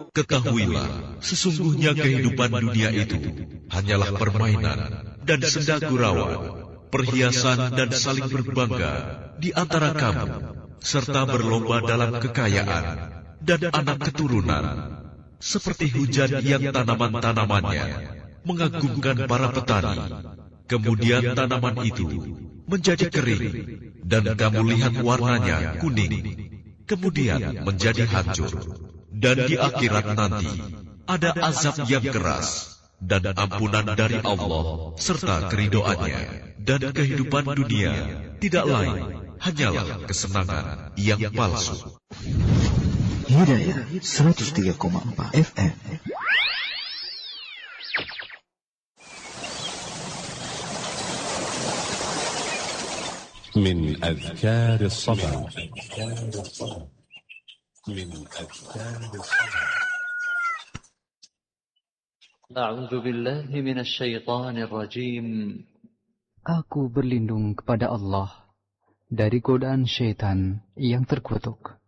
Ketahuilah, sesungguhnya kehidupan dunia itu hanyalah permainan dan senda gurauan, perhiasan dan saling berbangga di antara kamu, serta berlomba dalam kekayaan dan anak keturunan, seperti hujan yang tanaman-tanamannya mengagumkan para petani. Kemudian tanaman itu menjadi kering, dan kamu lihat warnanya kuning, kemudian menjadi hancur. Dan di akhirat nanti ada azab yang keras dan ampunan dari Allah serta keridoannya. Dan kehidupan dunia tidak lain hanyalah kesenangan yang palsu. Hidayah 103,4 FM. من أذكار الصباح أعوذ بالله من الشيطان الرجيم. Aku berlindung kepada Allah dari godaan syaitan yang terkutuk.